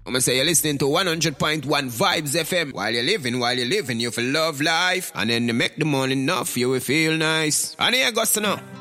I'm gonna say you're listening to 100.1 Vibes FM. While you're living, you feel love life. And then you make the money enough, you will feel nice. And here goes to now.